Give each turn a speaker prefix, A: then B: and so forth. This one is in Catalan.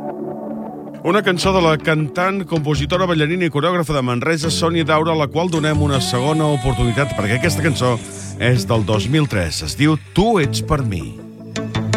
A: Una cançó de la cantant, compositora, ballarina i coreògrafa de Manresa, Sònia Daura, a la qual donem una segona oportunitat, perquè aquesta cançó és del 2003. Es diu Tu ets per mi.